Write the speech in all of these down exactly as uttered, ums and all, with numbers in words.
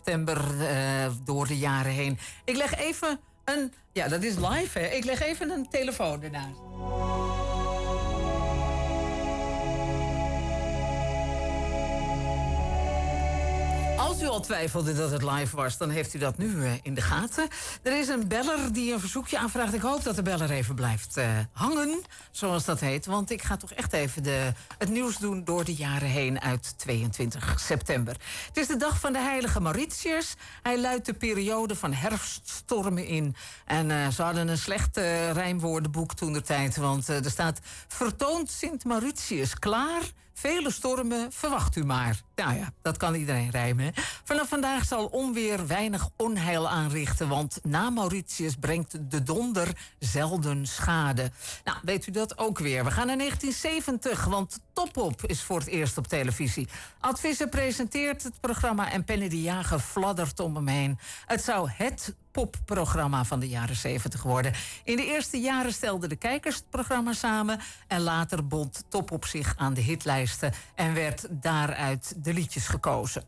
september uh, door de jaren heen. Ik leg even een... Ja, dat is live, hè? Ik leg even een telefoon ernaast. Als u al twijfelde dat het live was, dan heeft u dat nu uh, in de gaten. Er is een beller die een verzoekje aanvraagt. Ik hoop dat de beller even blijft uh, hangen, zoals dat heet. Want ik ga toch echt even de, het nieuws doen door de jaren heen uit tweeëntwintig september. Het is de dag van de heilige Mauritius. Hij luidt de periode van herfststormen in. En uh, ze hadden een slecht uh, rijmwoordenboek toentertijd. Want uh, er staat: vertoont Sint Mauritius klaar. Vele stormen, verwacht u maar. Nou ja, dat kan iedereen rijmen. Vanaf vandaag zal onweer weinig onheil aanrichten, want na Mauritius brengt de donder zelden schade. Nou, weet u dat ook weer. We gaan naar negentien zeventig, want Top Op is voor het eerst op televisie. Ad Visser presenteert het programma en Penny de Jager fladdert om hem heen. Het zou het popprogramma van de jaren zeventig worden. In de eerste jaren stelden de kijkers het programma samen en later bond Top Op zich aan de hitlijsten en werd daaruit de liedjes gekozen.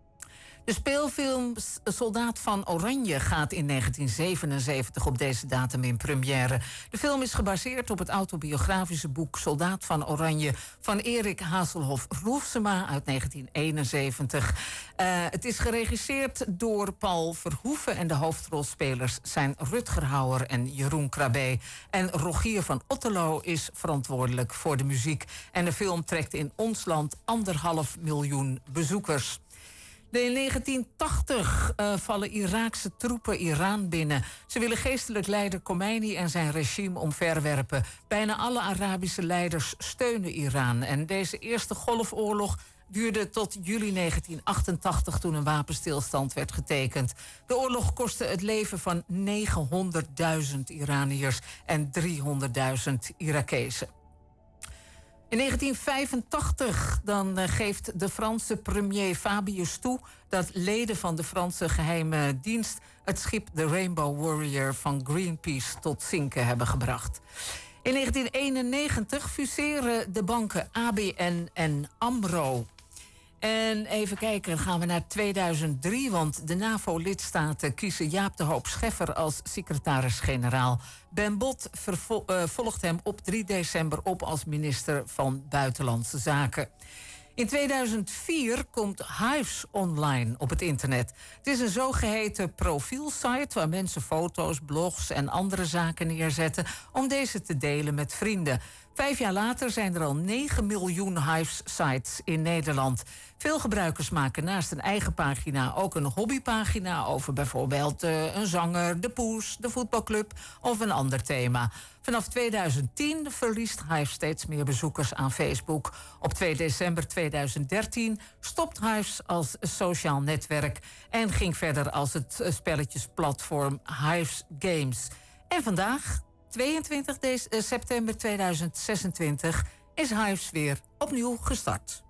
De speelfilm Soldaat van Oranje gaat in negentien zevenenzeventig op deze datum in première. De film is gebaseerd op het autobiografische boek Soldaat van Oranje van Erik Hazelhoff Roelsema uit negentien eenenzeventig. Uh, het is geregisseerd door Paul Verhoeven en de hoofdrolspelers zijn Rutger Hauer en Jeroen Krabbe. En Rogier van Otterlo is verantwoordelijk voor de muziek. En de film trekt in ons land anderhalf miljoen bezoekers. In negentien tachtig uh, vallen Iraakse troepen Iran binnen. Ze willen geestelijk leider Khomeini en zijn regime omverwerpen. Bijna alle Arabische leiders steunen Iran. En deze eerste golfoorlog duurde tot juli negentien achtentachtig... toen een wapenstilstand werd getekend. De oorlog kostte het leven van negenhonderdduizend Iraniërs en driehonderdduizend Irakezen. In negentien vijfentachtig dan uh, geeft de Franse premier Fabius toe dat leden van de Franse geheime dienst het schip de Rainbow Warrior van Greenpeace tot zinken hebben gebracht. In negentien eenennegentig fuseren de banken A B N en AMRO. En even kijken, dan gaan we naar tweeduizend drie... want de NAVO-lidstaten kiezen Jaap de Hoop Scheffer als secretaris-generaal. Ben Bot vervol- uh, volgt hem op drie december op als minister van Buitenlandse Zaken. In tweeduizend vier komt Hives online op het internet. Het is een zogeheten profielsite waar mensen foto's, blogs en andere zaken neerzetten om deze te delen met vrienden. Vijf jaar later zijn er al negen miljoen Hives-sites in Nederland. Veel gebruikers maken naast een eigen pagina ook een hobbypagina over bijvoorbeeld uh, een zanger, de poes, de voetbalclub of een ander thema. Vanaf tweeduizend tien verliest Hives steeds meer bezoekers aan Facebook. Op twee december tweeduizend dertien stopt Hives als sociaal netwerk en ging verder als het spelletjesplatform Hives Games. En vandaag, tweeëntwintig september tweeduizend zesentwintig, is Hives weer opnieuw gestart.